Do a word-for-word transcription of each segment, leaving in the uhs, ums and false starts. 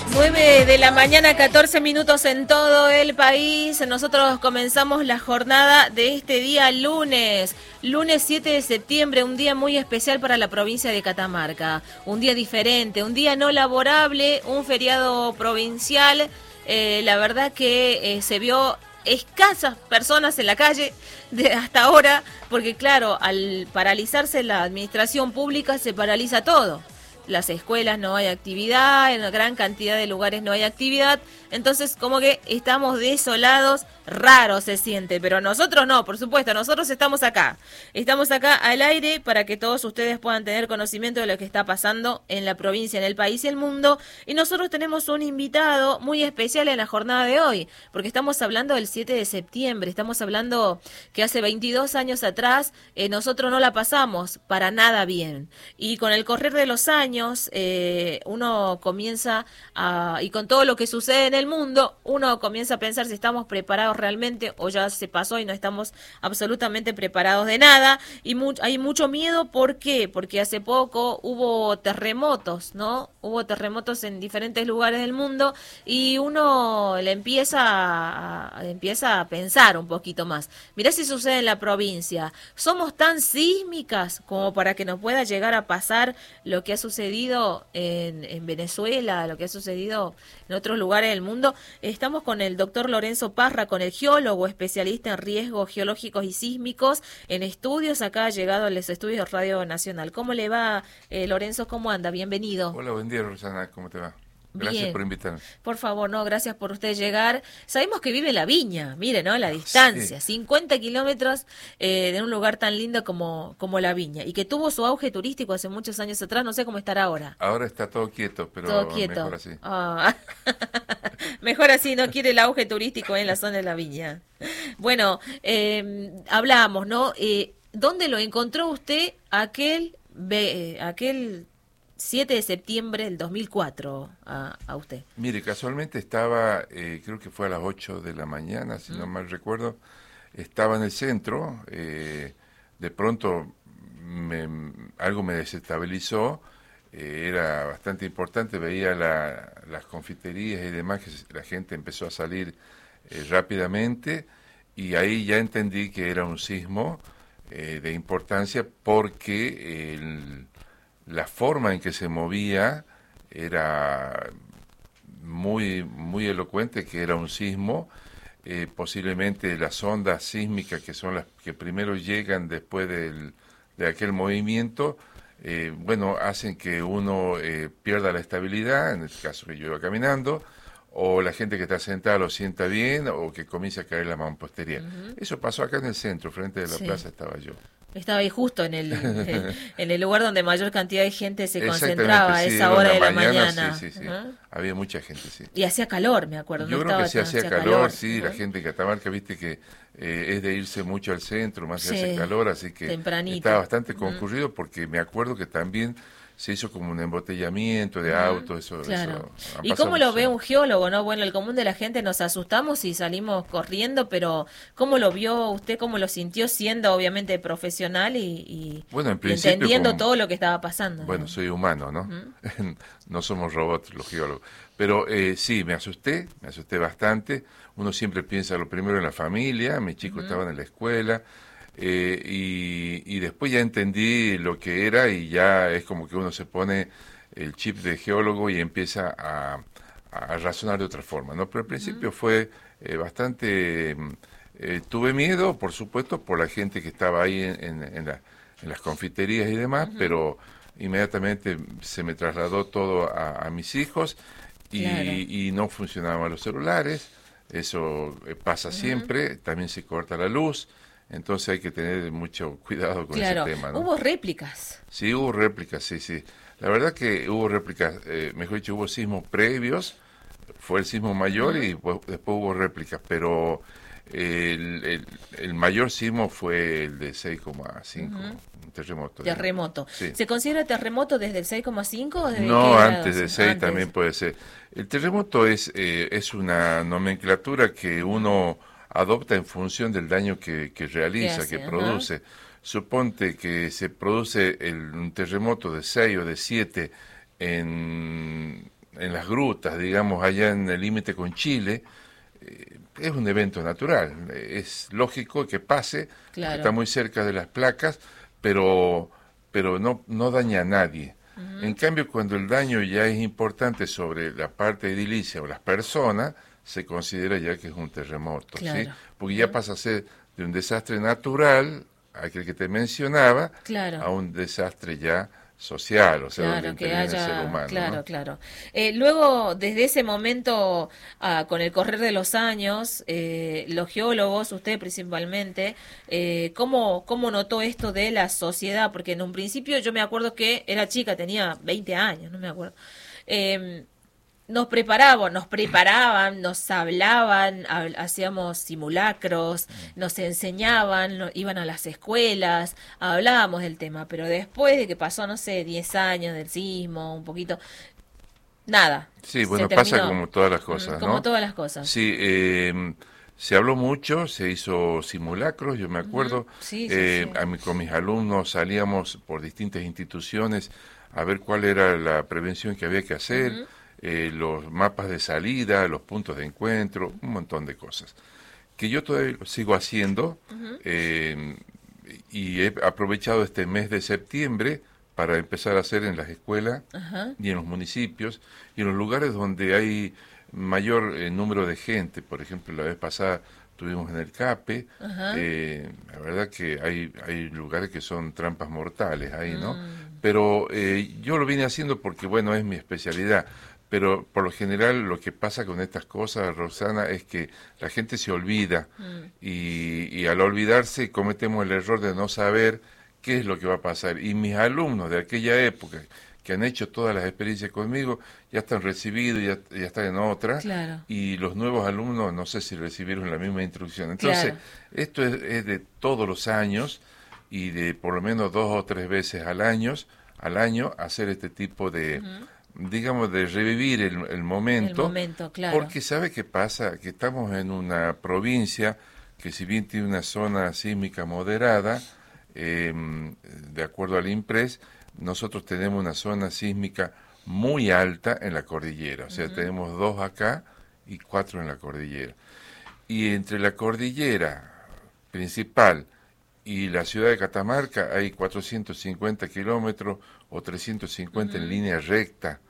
nueve de la mañana, catorce minutos en todo el país. Nosotros comenzamos la jornada de este día lunes, lunes siete de septiembre, un día muy especial para la provincia de Catamarca. Un día diferente, un día no laborable, un feriado provincial. Eh, la verdad que eh, se vio escasas personas en la calle de hasta ahora, porque claro, al paralizarse la administración pública se paraliza todo. Las escuelas no hay actividad, en una gran cantidad de lugares no hay actividad, entonces como que estamos desolados, raro se siente, pero nosotros no, por supuesto, nosotros estamos acá, estamos acá al aire para que todos ustedes puedan tener conocimiento de lo que está pasando en la provincia, en el país y el mundo, y nosotros tenemos un invitado muy especial en la jornada de hoy, porque estamos hablando del siete de septiembre, estamos hablando que hace veintidós años atrás eh, nosotros no la pasamos para nada bien, y con el correr de los años, Eh, uno comienza a, y con todo lo que sucede en el mundo, uno comienza a pensar si estamos preparados realmente o ya se pasó y no estamos absolutamente preparados de nada, y mu- hay mucho miedo. ¿Por qué? Porque hace poco hubo terremotos, ¿no? Hubo terremotos en diferentes lugares del mundo y uno le empieza a, a- empieza a pensar un poquito más. Mirá si sucede en la provincia. ¿Somos tan sísmicas como para que nos pueda llegar a pasar lo que ha sucedido en, en Venezuela, lo que ha sucedido en otros lugares del mundo? Estamos con el doctor Lorenzo Parra, con el geólogo especialista en riesgos geológicos y sísmicos en estudios. Acá ha llegado a los estudios de Radio Nacional. ¿Cómo le va, eh, Lorenzo? ¿Cómo anda? Bienvenido. Hola, buen día, Rosana. ¿Cómo te va? Gracias Bien. por invitarme. Por favor, no, gracias por usted llegar. Sabemos que vive en La Viña, mire, ¿no? La distancia, Sí. cincuenta kilómetros eh, de un lugar tan lindo como, como La Viña, y que tuvo su auge turístico hace muchos años atrás, no sé cómo estará ahora. Ahora está todo quieto, pero Todo quieto. mejor así. Ah. Mejor así, no quiere el auge turístico en la zona de La Viña. Bueno, eh, hablábamos, ¿no? Eh, ¿Dónde lo encontró usted aquel, ve- eh, aquel siete de septiembre del dos mil cuatro a, a usted? Mire, casualmente estaba, eh, creo que fue a las ocho de la mañana, si no mal recuerdo, estaba en el centro, eh, de pronto me- algo me desestabilizó, eh, era bastante importante, veía la- las confiterías y demás, que la gente empezó a salir eh, rápidamente, y ahí ya entendí que era un sismo eh, de importancia, porque el la forma en que se movía era muy, muy elocuente que era un sismo. Eh, posiblemente las ondas sísmicas, que son las que primero llegan después del, de aquel movimiento, eh, bueno, hacen que uno eh, pierda la estabilidad, en el caso que yo iba caminando, o la gente que está sentada lo sienta bien, o que comienza a caer la mampostería. Uh-huh. Eso pasó acá en el centro, frente de la Sí. plaza estaba yo. Estaba ahí justo en el, en, en el lugar donde mayor cantidad de gente se Exactamente, concentraba a sí, esa era hora una de la mañana, mañana. sí, sí, sí. Ajá. Había mucha gente, sí. Y hacía calor, me acuerdo. Yo no creo que estaba sí tan- hacía calor, sí, la gente de Catamarca, viste que eh, es de irse mucho al centro, más se Sí, hace calor, así que tempranito. estaba bastante Ujú. concurrido, porque me acuerdo que también se hizo como un embotellamiento de Ujú. autos, eso, Claro. eso han ¿Y pasado cómo lo muchos ve años. un geólogo, no? Bueno, el común de la gente nos asustamos y salimos corriendo, pero ¿cómo lo vio usted, cómo lo sintió siendo obviamente profesional y, y, Bueno, en y principio, entendiendo como- todo lo que estaba pasando? Bueno, ¿no? soy humano, ¿no? Ujú. No somos robots los geólogos. Pero eh, sí, me asusté, me asusté bastante. Uno siempre piensa lo primero en la familia, mis chicos Ujú. estaban en la escuela, eh, y, y después ya entendí lo que era, y ya es como que uno se pone el chip de geólogo y empieza a, a razonar de otra forma, ¿no? Pero al principio fue eh, bastante... mm, eh, tuve miedo, por supuesto, por la gente que estaba ahí en, en, en la- en las confiterías y demás, Ujú. pero inmediatamente se me trasladó todo a, a mis hijos, y, Claro. y no funcionaban los celulares. Eso eh, pasa Ujú. siempre, también se corta la luz, entonces hay que tener mucho cuidado con Claro. ese tema, ¿no? Hubo réplicas. Sí, hubo réplicas, sí, sí. La verdad que hubo réplicas, eh, mejor dicho, hubo sismos previos, fue el sismo mayor, Ujú. y pues, después hubo réplicas, pero el, el, el mayor sismo fue el de seis coma cinco, Ujú. un terremoto. Terremoto. Sí. ¿Se considera terremoto desde el seis coma cinco o desde No, qué antes grados? de seis Antes. también puede ser. El terremoto es, eh, es una nomenclatura que uno adopta en función del daño que, que realiza, hace, que ajá. produce. Suponte que se produce el, un terremoto de seis o de siete en, en las grutas, digamos, allá en el límite con Chile, eh, es un evento natural. Es lógico que pase, claro. Está muy cerca de las placas, pero, pero no, no daña a nadie. Uh-huh. En cambio, cuando el daño ya es importante sobre la parte edilicia o las personas, se considera ya que es un terremoto, claro. ¿sí? Porque ya pasa a ser de un desastre natural, aquel que te mencionaba, claro. a un desastre ya social, o sea, claro, donde que interviene haya, el ser humano. Claro, ¿no? claro. Eh, luego, desde ese momento, ah, con el correr de los años, eh, los geólogos, usted principalmente, eh, ¿cómo, ¿cómo notó esto de la sociedad? Porque en un principio yo me acuerdo que era chica, tenía veinte años, no me acuerdo. Eh, Nos preparaban, nos preparaban, nos hablaban, ha, hacíamos simulacros, nos enseñaban, no, iban a las escuelas, hablábamos del tema, pero después de que pasó, no sé, diez años del sismo, un poquito, nada. Sí, bueno, pasa como todas las cosas, como ¿no? Como todas las cosas. Sí, eh, se habló mucho, se hizo simulacros, yo me acuerdo, uh-huh. sí, sí, eh, sí. A mí, con mis alumnos salíamos por distintas instituciones a ver cuál era la prevención que había que hacer, uh-huh. Eh, los mapas de salida, los puntos de encuentro, un montón de cosas que yo todavía sigo haciendo uh-huh. eh, y he aprovechado este mes de septiembre para empezar a hacer en las escuelas uh-huh. y en los municipios y en los lugares donde hay mayor eh, número de gente. Por ejemplo, la vez pasada estuvimos en el CAPE, uh-huh. eh, la verdad que hay, hay lugares que son trampas mortales ahí, ¿no? Mm. Pero eh, yo lo vine haciendo porque, bueno, es mi especialidad. Pero por lo general lo que pasa con estas cosas, Rosana, es que la gente se olvida mm. y, y al olvidarse cometemos el error de no saber qué es lo que va a pasar. Y mis alumnos de aquella época que han hecho todas las experiencias conmigo ya están recibidos, ya, ya están en otra, claro. y los nuevos alumnos no sé si recibieron la misma instrucción. Entonces, claro. esto es, es de todos los años y de por lo menos dos o tres veces al año, al año hacer este tipo de... Uh-huh. digamos, de revivir el, el momento, el momento claro. Porque ¿sabe qué pasa? Que estamos en una provincia que si bien tiene una zona sísmica moderada, eh, de acuerdo al INPRES, nosotros tenemos una zona sísmica muy alta en la cordillera, o sea, uh-huh. tenemos dos acá y cuatro en la cordillera. Y entre la cordillera principal y la ciudad de Catamarca hay cuatrocientos cincuenta kilómetros o trescientos cincuenta uh-huh. en línea recta,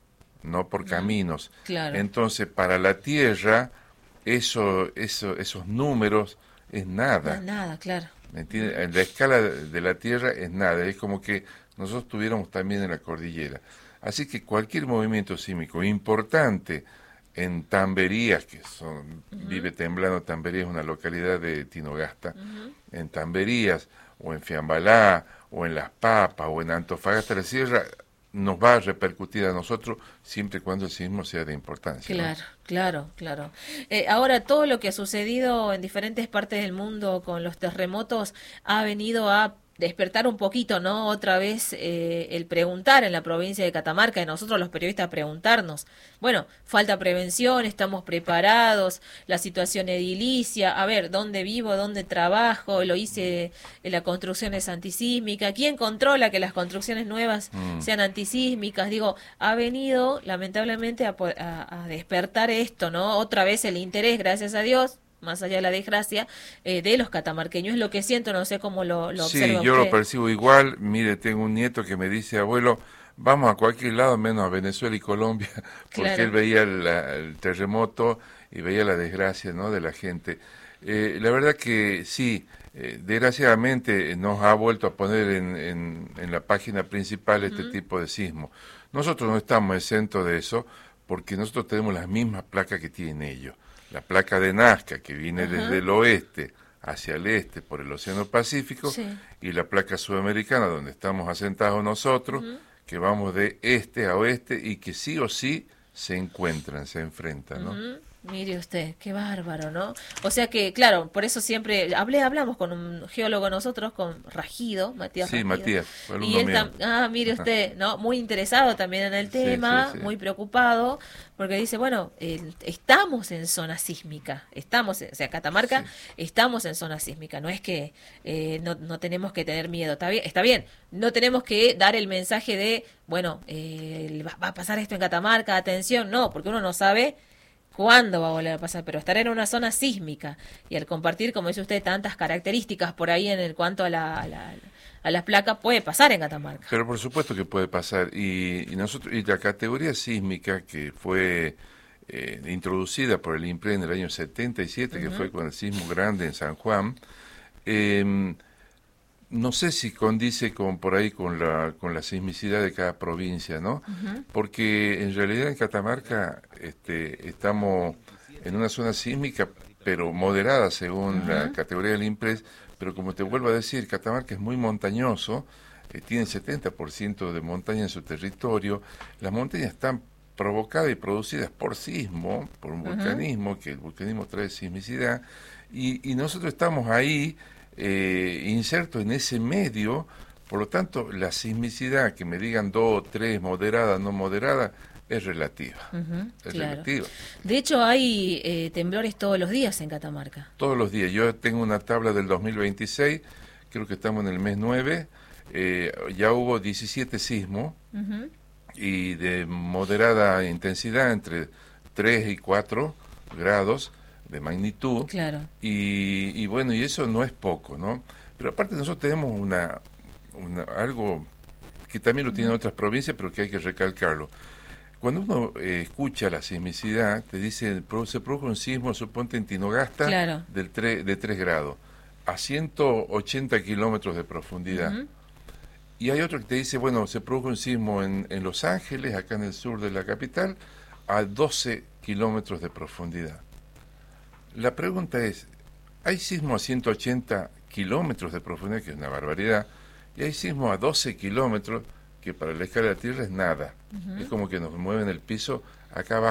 no por caminos. Claro. Entonces, para la Tierra, eso, eso, esos números es nada. No, nada, claro. ¿Me entiendes? En la escala de la Tierra es nada, es como que nosotros estuviéramos también en la cordillera. Así que cualquier movimiento sísmico importante en Tamberías, que son, uh-huh. vive temblando, Tamberías es una localidad de Tinogasta, uh-huh. en Tamberías, o en Fiambalá, o en Las Papas, o en Antofagasta de la Sierra, nos va a repercutir a nosotros siempre y cuando el sismo sea de importancia. Claro, ¿no? claro, claro. Eh, ahora, todo lo que ha sucedido en diferentes partes del mundo con los terremotos ha venido a despertar un poquito, ¿no? Otra vez eh, el preguntar en la provincia de Catamarca, de nosotros los periodistas preguntarnos, bueno, falta prevención, estamos preparados, la situación edilicia, a ver, ¿dónde vivo, dónde trabajo? Lo hice, en la construcción es antisísmica, ¿quién controla que las construcciones nuevas mm. sean antisísmicas? Digo, ha venido lamentablemente a, a, a despertar esto, ¿no? Otra vez el interés, gracias a Dios, más allá de la desgracia, eh, de los catamarqueños. Es lo que siento, no sé cómo lo, lo sí, observa yo usted. lo percibo igual. Mire, tengo un nieto que me dice, abuelo, vamos a cualquier lado menos a Venezuela y Colombia, porque claro. él veía la, el terremoto y veía la desgracia, ¿no?, de la gente. Eh, la verdad que sí, eh, desgraciadamente nos ha vuelto a poner en, en, en la página principal este uh-huh. tipo de sismo. Nosotros no estamos exentos de eso, porque nosotros tenemos las mismas placas que tienen ellos. La placa de Nazca, que viene uh-huh. desde el oeste hacia el este por el Océano Pacífico, sí. y la placa sudamericana, donde estamos asentados nosotros, uh-huh. que vamos de este a oeste y que sí o sí se encuentran, se enfrentan, ¿no? Uh-huh. Mire usted, qué bárbaro, ¿no? O sea que, claro, por eso siempre hablé, hablamos con un geólogo nosotros, con Rajido, Matías Sí, Rajido. Matías, fue Y alumno él, mío. tam- ah, mire usted, ¿no? Muy interesado también en el Sí, tema, sí, sí. muy preocupado, porque dice, bueno, eh, estamos en zona sísmica, estamos, en- o sea, Catamarca, Sí. estamos en zona sísmica, no es que eh, no, no tenemos que tener miedo, está bien, está bien, no tenemos que dar el mensaje de, bueno, eh, va, va a pasar esto en Catamarca, atención, no, porque uno no sabe cuándo va a volver a pasar, pero estar en una zona sísmica y al compartir, como dice usted, tantas características por ahí en el cuanto a la, a la- a las placas, puede pasar en Catamarca. Pero por supuesto que puede pasar. Y, y nosotros y la categoría sísmica que fue eh, introducida por el INPRE en el año setenta y siete, que Ujú. fue con el sismo grande en San Juan, eh, no sé si condice con por ahí con la con la sismicidad de cada provincia, ¿no? Ujú. Porque en realidad en Catamarca este, estamos en una zona sísmica, pero moderada según la Ujú. categoría del INPRES, pero como te vuelvo a decir, Catamarca es muy montañoso, eh, tiene setenta por ciento de montaña en su territorio, las montañas están provocadas y producidas por sismo, por un Ujú. vulcanismo, que el vulcanismo trae sismicidad, y, y nosotros estamos ahí eh, insertos en ese medio, por lo tanto, la sismicidad, que me digan dos, tres, moderada, no moderada, es relativa. Ujú, Es claro. relativa. De hecho, hay eh, temblores todos los días en Catamarca. Todos los días. Yo tengo una tabla del dos mil veintiséis, creo que estamos en el mes nueve, eh, ya hubo diecisiete sismos Ujú. y de moderada intensidad, entre tres y cuatro grados de magnitud. Claro. Y, y bueno, y eso no es poco, ¿no? Pero aparte nosotros tenemos una, una algo que también lo tienen otras provincias, pero que hay que recalcarlo. Cuando uno eh, escucha la sismicidad, te dice, pro- se produjo un sismo, suponte en Tinogasta, Claro. del tre- de tres grados, a ciento ochenta kilómetros de profundidad. Ujú. Y hay otro que te dice, bueno, se produjo un sismo en, en Los Ángeles, acá en el sur de la capital, a doce kilómetros de profundidad. La pregunta es, ¿hay sismo a ciento ochenta kilómetros de profundidad, que es una barbaridad, y hay sismo a doce kilómetros, que para la escala de la Tierra es nada? Ujú. Es como que nos mueven el piso acá abajo.